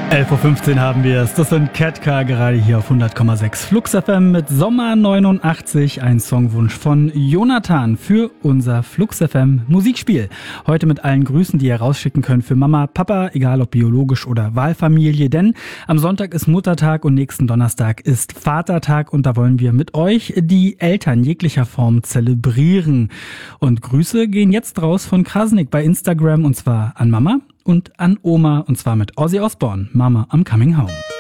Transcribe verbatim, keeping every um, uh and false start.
elf Uhr fünfzehn haben wir es. Das sind Ketka, gerade hier auf hundert Komma sechs Flux F M mit Sommer neunundachtzig. Ein Songwunsch von Jonathan für unser Flux F M Musikspiel. Heute mit allen Grüßen, die ihr rausschicken könnt für Mama, Papa, egal ob biologisch oder Wahlfamilie. Denn am Sonntag ist Muttertag und nächsten Donnerstag ist Vatertag. Und da wollen wir mit euch die Eltern jeglicher Form zelebrieren. Und Grüße gehen jetzt raus von Krasnik bei Instagram, und zwar an Mama und an Oma, und zwar mit Ozzy Osbourne, Mama, I'm Coming Home.